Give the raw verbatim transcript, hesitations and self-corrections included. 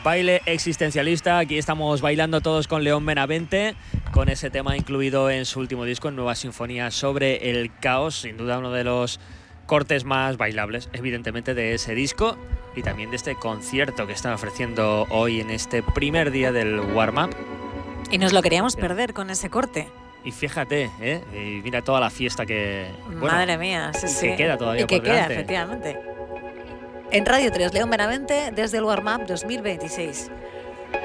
Baile existencialista, aquí estamos bailando todos con León Benavente, con ese tema incluido en su último disco, en Nueva Sinfonía sobre el Caos, sin duda uno de los cortes más bailables, evidentemente, de ese disco y también de este concierto que están ofreciendo hoy en este primer día del warm-up. Y nos lo queríamos perder con ese corte. Y fíjate, ¿eh? Y mira toda la fiesta que... Bueno, madre mía, sí, y sí. que queda todavía y que por queda, delante. efectivamente. En Radio tres, León Benavente, desde el Warm Up dos mil veintiséis.